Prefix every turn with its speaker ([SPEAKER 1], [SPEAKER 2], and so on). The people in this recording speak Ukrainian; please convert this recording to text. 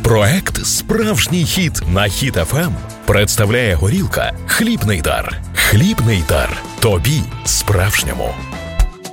[SPEAKER 1] Проект «Справжній хіт» на Хіт ФМ представляє горілка «Хлібний дар». «Хлібний дар» – тобі справжньому.